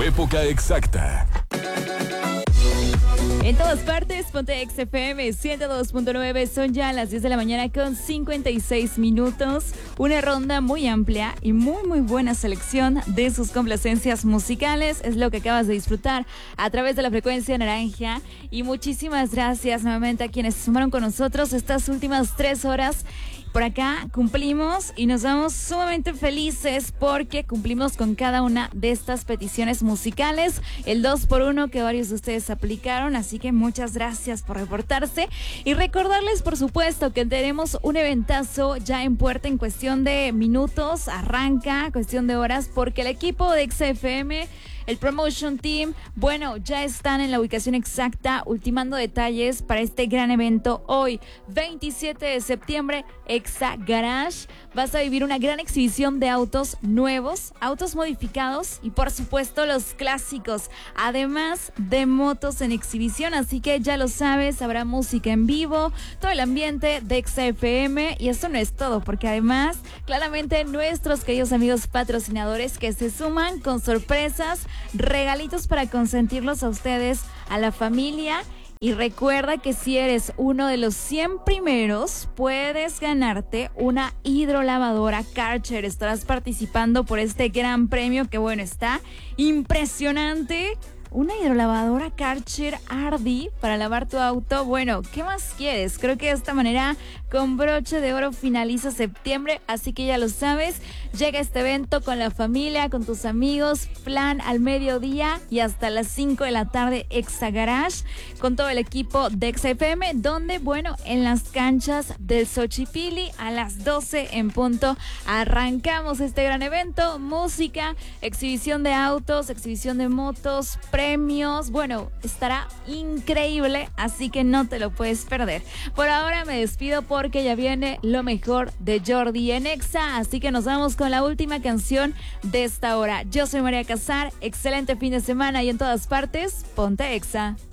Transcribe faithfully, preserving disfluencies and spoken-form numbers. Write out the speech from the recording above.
tu época exacta. En todas partes, ponte X F M ciento dos punto nueve, son ya las diez de la mañana con cincuenta y seis minutos. Una ronda muy amplia y muy muy buena selección de sus complacencias musicales. Es lo que acabas de disfrutar a través de la frecuencia naranja. Y muchísimas gracias nuevamente a quienes se sumaron con nosotros estas últimas tres horas. Por acá cumplimos y nos vamos sumamente felices porque cumplimos con cada una de estas peticiones musicales. El dos por uno que varios de ustedes aplicaron, así que muchas gracias por reportarse. Y recordarles, por supuesto, que tenemos un eventazo ya en puerta en cuestión de minutos. Arranca, cuestión de horas, porque el equipo de X F M... el Promotion Team, bueno, ya están en la ubicación exacta, ultimando detalles para este gran evento hoy, veintisiete de septiembre, Exa Garage. Vas a vivir una gran exhibición de autos nuevos, autos modificados y por supuesto los clásicos, además de motos en exhibición, así que ya lo sabes, habrá música en vivo, todo el ambiente de Exa F M y eso no es todo, porque además, claramente nuestros queridos amigos patrocinadores que se suman con sorpresas, regalitos para consentirlos a ustedes, a la familia. Y recuerda que si eres uno de los cien primeros, puedes ganarte una hidrolavadora Karcher. Estarás participando por este gran premio que, bueno, está impresionante. Una hidrolavadora Karcher Ardi para lavar tu auto. Bueno, ¿qué más quieres? Creo que de esta manera, con broche de oro, finaliza septiembre. Así que ya lo sabes, llega este evento con la familia, con tus amigos, plan al mediodía y hasta las cinco de la tarde, Exa Garage, con todo el equipo de Exa F M, donde, bueno, en las canchas del Xochipilli, a las doce en punto, arrancamos este gran evento. Música, exhibición de autos, exhibición de motos, premios, bueno, estará increíble, así que no te lo puedes perder. Por ahora me despido porque ya viene lo mejor de Jordi en Exa, así que nos vamos con la última canción de esta hora. Yo soy María Casar, excelente fin de semana y en todas partes, ponte Exa.